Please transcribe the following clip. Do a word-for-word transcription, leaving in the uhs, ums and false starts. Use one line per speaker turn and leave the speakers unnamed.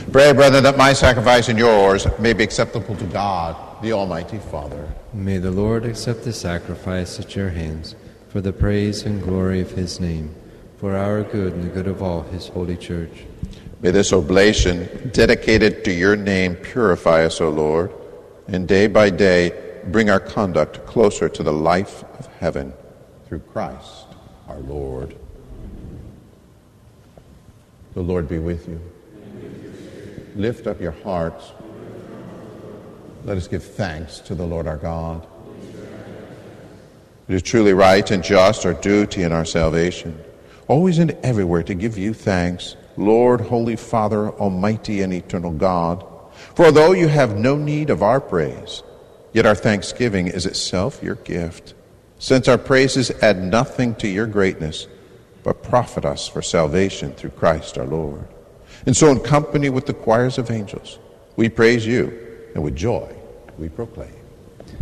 Pray, brethren, that my sacrifice and yours may be acceptable to God, the Almighty Father.
May the Lord accept the sacrifice at your hands for the praise and glory of his name, for our good and the good of all his holy church.
May this oblation, dedicated to your name, purify us, O Lord, and day by day bring our conduct closer to the life of heaven, through Christ our Lord. The Lord be with you. Lift up your hearts. Let us give thanks to the Lord our God. It is truly right and just, our duty and our salvation, always and everywhere to give you thanks, Lord, Holy Father, Almighty and eternal God. For although you have no need of our praise, yet our thanksgiving is itself your gift, since our praises add nothing to your greatness, but profit us for salvation through Christ our Lord. And so in company with the choirs of angels, we praise you, and with joy we proclaim.